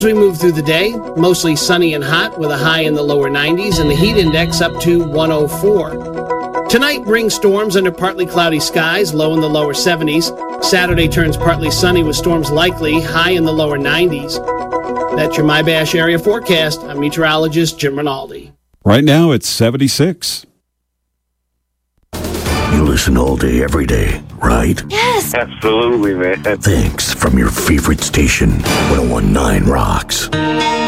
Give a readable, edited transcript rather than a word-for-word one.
As we move through the day, mostly sunny and hot with a high in the lower 90s and the heat index up to 104. Tonight brings storms under partly cloudy skies, low in the lower 70s. Saturday turns partly sunny with storms likely, high in the lower 90s. That's your MyBash area forecast. I'm meteorologist Jim Rinaldi. Right now it's 76. You listen all day, every day, right? Yes. Absolutely, man. Thanks from your favorite station, 101.9 Rocks.